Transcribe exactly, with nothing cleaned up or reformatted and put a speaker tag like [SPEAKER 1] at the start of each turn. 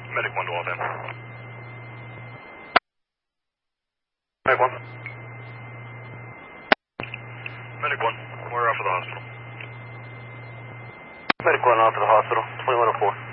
[SPEAKER 1] Medic one to all ten. Medic one. Medic one, we're off to the hospital. Medic one off to the hospital, twenty-one oh four.